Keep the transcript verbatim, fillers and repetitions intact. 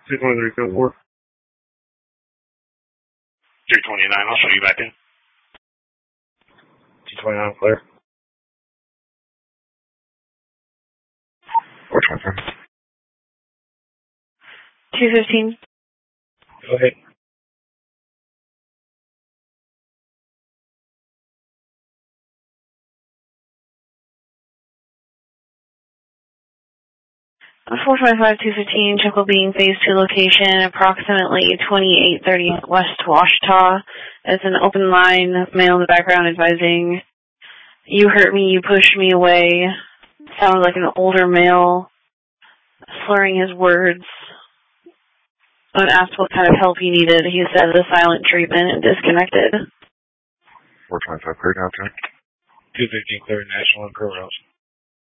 two twenty-three, code four. three twenty-nine, I'll show you back in. two twenty-nine, clear. four twenty-five. two fifteen. Go ahead. four twenty-five, two fifteen, Chuckle Bean, phase two location, approximately twenty-eight thirty West Washita. It's an open line, male in the background advising, you hurt me, you pushed me away. Sounds like an older male, slurring his words. When asked what kind of help he needed, he said the silent treatment and disconnected. four twenty-five, clear down, two fifteen, clear, National and Pro Routes.